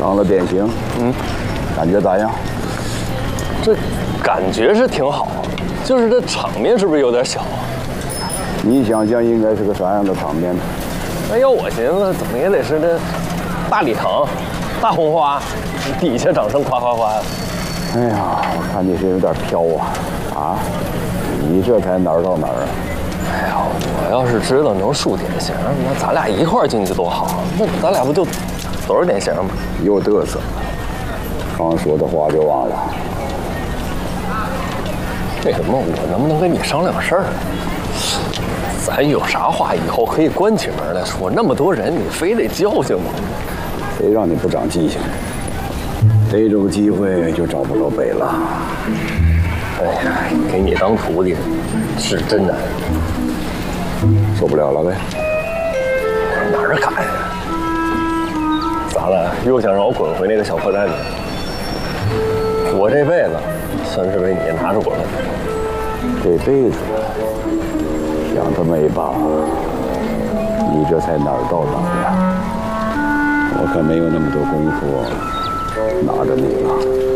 当了典型，感觉咋样？ 这感觉是挺好，就是这场面是不是有点小啊？ 你想象应该是个啥样的场面呢？ 哎呦，我寻思怎么也得是这大礼堂、大红花，底下掌声夸夸夸。 哎呀，我看你是有点飘啊！啊，你这才哪儿到哪儿啊？ 哎呀，我要是知道能数典型，那咱俩一块儿进去多好！那咱俩不就都是典型吗？ 又嘚瑟，刚说的话就忘了。 那什么，我能不能跟你商量个事儿？咱有啥话以后可以关起门来说，那么多人，你非得教训我？ 谁让你不长记性？逮着个机会就找不着北了。 哎呀，给你当徒弟是真难， 受不了了呗？ 哪儿敢呀？咋了？又想让我滚回那个小破站去？我这辈子算是被你拿着滚了。 这辈子想这么一把，你这才哪儿到哪儿呀？我可没有那么多功夫拿着你了。